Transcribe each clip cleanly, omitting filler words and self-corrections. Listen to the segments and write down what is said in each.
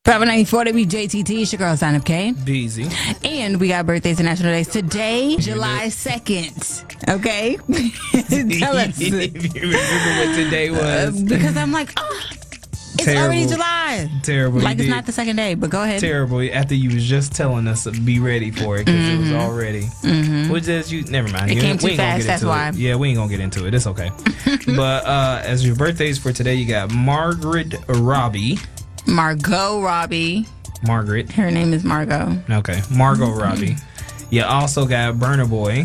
Power 94 WJTT. It's your girl, Sign Up K. Beezy. And we got birthdays and national days today, July 2nd. Okay? Tell us. If you remember what today was. Because I'm like, it's already July. Terrible. Like it's not the second day, but go ahead. Terrible. After you was just telling us to be ready for it because it was already. Which is you. Never mind. It came too fast. That's why. Yeah, we ain't gonna get into it. It's okay. But as your birthdays for today, you got Margaret Robbie. Margot Robbie. Margaret. Her name is Margot. Okay, Margot Robbie. You also got Burna Boy.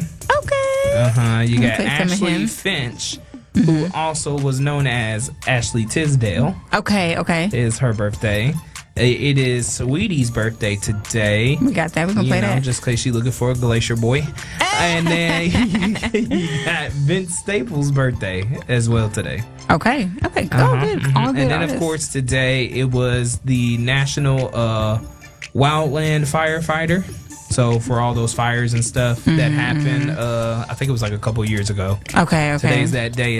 Okay. You got Ashley Finch, who also was known as Ashley Tisdale. Okay. Is her birthday. It is Sweetie's birthday today. We got that. We're going to play that. Just in case she's looking for a Glacier Boy. And then you got Vince Staples' birthday as well today. Okay. Good. All good. And then, of course, today it was the National Wildland Firefighter. So for all those fires and stuff that happened, I think it was like a couple years ago. Okay. Today's that day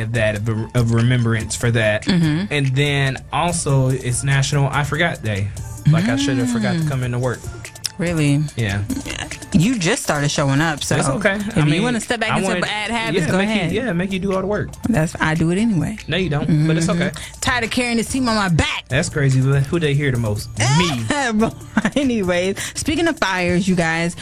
of remembrance for that. And then also it's National I Forgot Day. Like I should have forgot to come into work. Really? Yeah. You just started showing up, so it's okay. If you want to step back into bad habits, go ahead. Make you do all the work. I do it anyway. No, you don't. But it's okay. Tired of carrying this team on my back. That's crazy. Who they hear the most? Me. Anyways, speaking of fires, you guys,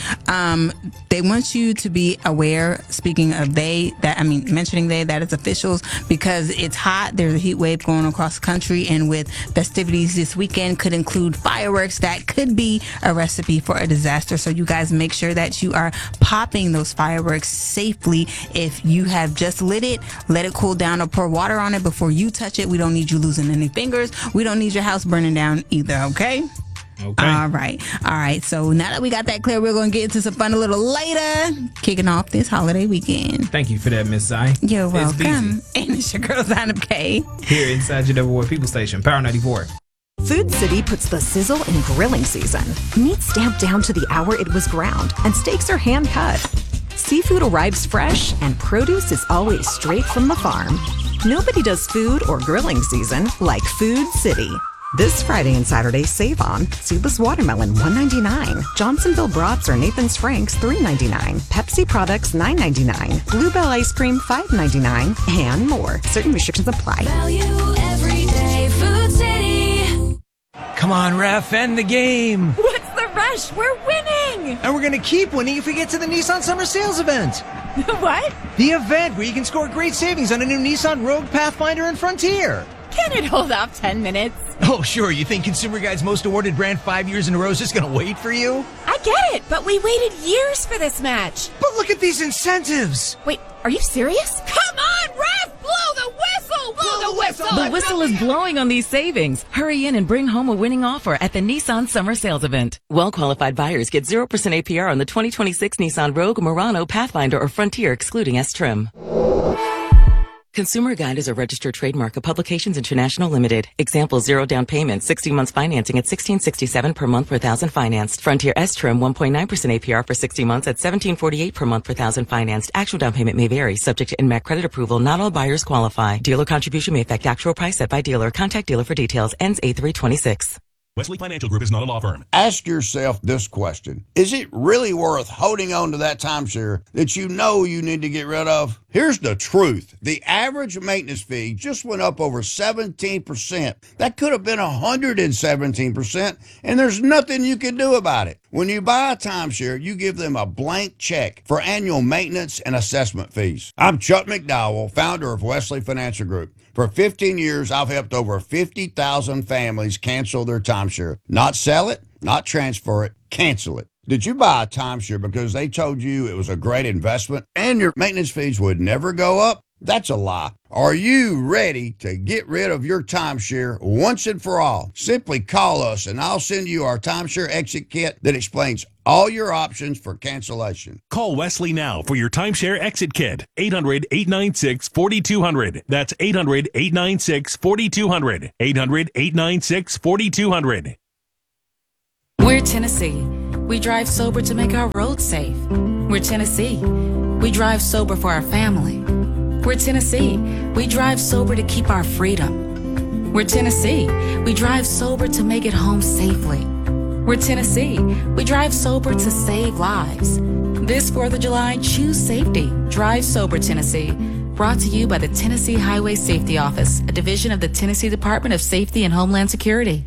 they want you to be aware. Speaking of mentioning that is officials because it's hot. There's a heat wave going across the country, and with festivities this weekend could include fireworks that could be a recipe for a disaster. So you guys make sure that you are popping those fireworks safely. If you have just lit it, let it cool down or pour water on it before you touch it. We don't need you losing any fingers. We don't need your house burning down either, okay? Okay. All right. So now that we got that clear, we're going to get into some fun a little later, kicking off this holiday weekend. Thank you for that, Miss Zai. You're welcome. And it's your girl, Sign Up K. Here inside your Double Word People Station, Power 94. Food City puts the sizzle in grilling season. Meat stamped down to the hour it was ground, and steaks are hand cut. Seafood arrives fresh, and produce is always straight from the farm. Nobody does food or grilling season like Food City. This Friday and Saturday, save on seedless watermelon $1.99, Johnsonville brats or Nathan's Franks $3.99, Pepsi products $9.99, Bluebell ice cream $5.99, and more. Certain restrictions apply. Value every day, Food City. Come on, ref, end the game. What's the rush? We're winning. And we're going to keep winning if we get to the Nissan Summer Sales event. What? The event where you can score great savings on a new Nissan Rogue, Pathfinder, and Frontier. Can it hold off 10 minutes? Oh, sure. You think Consumer Guide's most awarded brand 5 years in a row is just going to wait for you? I get it, but we waited years for this match. But look at these incentives. Wait, are you serious? Come on, ref! Blow the whistle! Blow the whistle! The whistle is blowing on these savings. Hurry in and bring home a winning offer at the Nissan Summer Sales Event. Well-qualified buyers get 0% APR on the 2026 Nissan Rogue, Murano, Pathfinder, or Frontier, excluding S-Trim. Consumer Guide is a registered trademark of Publications International Limited. Example, 0 down payment, 60 months financing at $16.67 per month per thousand financed. Frontier S-Trim, 1.9% APR for 60 months at $17.48 per month per thousand financed. Actual down payment may vary, subject to NMAC credit approval. Not all buyers qualify. Dealer contribution may affect actual price set by dealer. Contact dealer for details. Ends 8/3/26. Wesley Financial Group is not a law firm. Ask yourself this question. Is it really worth holding on to that timeshare that you know you need to get rid of? Here's the truth. The average maintenance fee just went up over 17%. That could have been 117%, and there's nothing you can do about it. When you buy a timeshare, you give them a blank check for annual maintenance and assessment fees. I'm Chuck McDowell, founder of Wesley Financial Group. For 15 years, I've helped over 50,000 families cancel their timeshare. Not sell it, not transfer it, cancel it. Did you buy a timeshare because they told you it was a great investment and your maintenance fees would never go up? That's a lie. Are you ready to get rid of your timeshare once and for all? Simply call us and I'll send you our timeshare exit kit that explains all your options for cancellation. Call Wesley now for your timeshare exit kit. 800-896-4200. That's 800-896-4200. 800-896-4200. We're Tennessee. We drive sober to make our roads safe. We're Tennessee. We drive sober for our family. We're Tennessee. We drive sober to keep our freedom. We're Tennessee. We drive sober to make it home safely. We're Tennessee. We drive sober to save lives. This 4th of July, choose safety. Drive sober, Tennessee. Brought to you by the Tennessee Highway Safety Office, a division of the Tennessee Department of Safety and Homeland Security.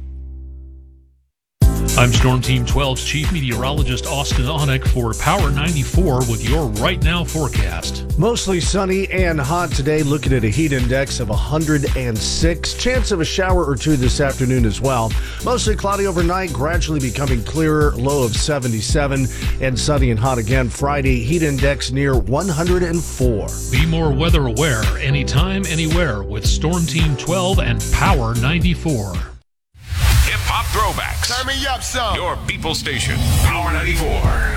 I'm Storm Team 12's Chief Meteorologist Austin Onick for Power 94 with your Right Now forecast. Mostly sunny and hot today, looking at a heat index of 106. Chance of a shower or two this afternoon as well. Mostly cloudy overnight, gradually becoming clearer, low of 77. And sunny and hot again Friday, heat index near 104. Be more weather aware anytime, anywhere with Storm Team 12 and Power 94. Hip-hop throwbacks. Turn me up some. Your people station. Power 94.